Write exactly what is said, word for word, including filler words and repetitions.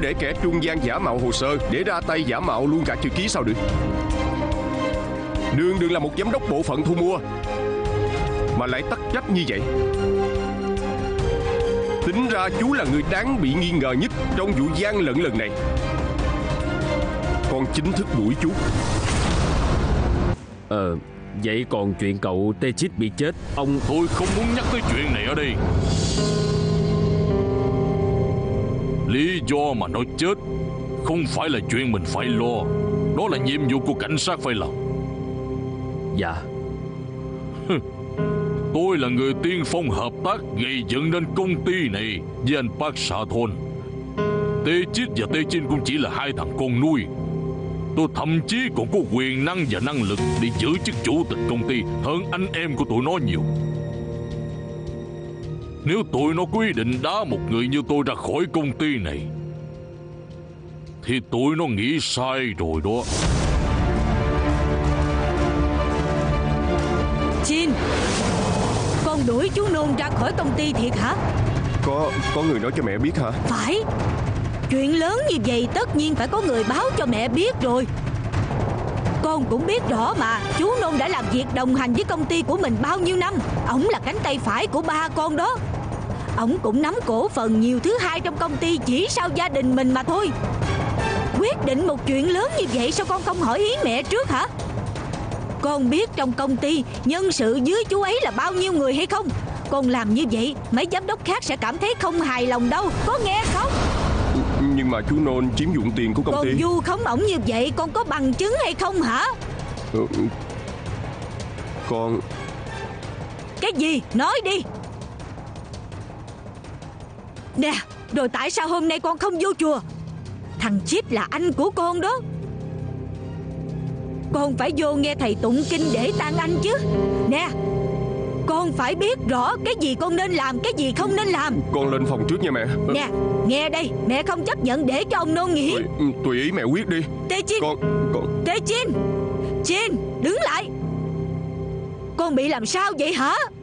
để kẻ trung gian giả mạo hồ sơ, để ra tay giả mạo luôn cả chữ ký sao được. Đường Đường là một giám đốc bộ phận thu mua mà lại tắc trách như vậy. Tính ra chú là người đáng bị nghi ngờ nhất trong vụ gian lận lần này. Con chính thức đuổi chú. Ờ Vậy còn chuyện cậu Tê Chít bị chết, ông... Tôi không muốn nhắc tới chuyện này ở đây. Lý do mà nó chết không phải là chuyện mình phải lo. Đó là nhiệm vụ của cảnh sát phải làm. Dạ. Tôi là người tiên phong hợp tác gây dựng nên công ty này với anh Park Sa-thon. Tê Chít và Tê Chin cũng chỉ là hai thằng con nuôi. Tôi thậm chí còn có quyền năng và năng lực để giữ chức chủ tịch công ty hơn anh em của tụi nó nhiều. Nếu tụi nó quyết định đá một người như tôi ra khỏi công ty này thì tụi nó nghĩ sai rồi đó. Chin, con đuổi chú Nôn ra khỏi công ty thiệt hả? Có có người nói cho mẹ biết hả? Phải. Chuyện lớn như vậy tất nhiên phải có người báo cho mẹ biết rồi. Con cũng biết rõ mà, chú Nôn đã làm việc đồng hành với công ty của mình bao nhiêu năm. Ổng là cánh tay phải của ba con đó. Ổng cũng nắm cổ phần nhiều thứ hai trong công ty chỉ sau gia đình mình mà thôi. Quyết định một chuyện lớn như vậy sao con không hỏi ý mẹ trước hả? Con biết trong công ty nhân sự dưới chú ấy là bao nhiêu người hay không? Con làm như vậy mấy giám đốc khác sẽ cảm thấy không hài lòng đâu, có nghe không? Nhưng mà chú Nôn chiếm dụng tiền của công con ty. Con vu khống ổng như vậy con có bằng chứng hay không hả? Ừ, con... Cái gì? Nói đi. Nè, rồi tại sao hôm nay con không vô chùa? Thằng Chip là anh của con đó. Con phải vô nghe thầy tụng kinh để tan anh chứ. Nè, con phải biết rõ cái gì con nên làm, cái gì không nên làm. Con lên phòng trước nha mẹ. Nè, nghe đây, mẹ không chấp nhận để cho ông Nôn nghỉ. Tùy, tùy ý mẹ quyết đi. Tê Chin, Con... con... Tê Chin, Chin, đứng lại. Con bị làm sao vậy hả?